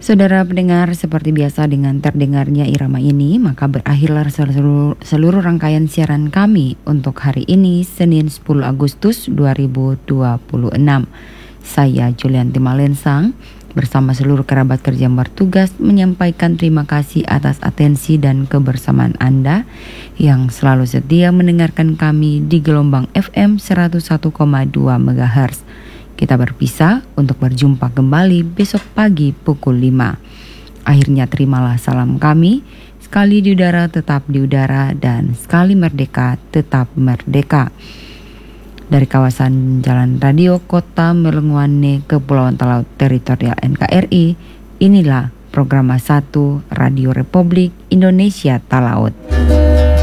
Saudara pendengar, seperti biasa dengan terdengarnya irama ini, maka berakhirlah seluruh rangkaian siaran kami untuk hari ini, Senin 10 Agustus 2026. Saya Julianti Malensang bersama seluruh kerabat kerja yang bertugas menyampaikan terima kasih atas atensi dan kebersamaan Anda yang selalu setia mendengarkan kami di gelombang FM 101,2 MHz. Kita berpisah untuk berjumpa kembali besok pagi pukul 5. Akhirnya terimalah salam kami, sekali di udara tetap di udara dan sekali merdeka tetap merdeka. Dari kawasan Jalan Radio Kota Melengwane, Kepulauan Talaut Teritorial NKRI, inilah program 1 Radio Republik Indonesia Talaut.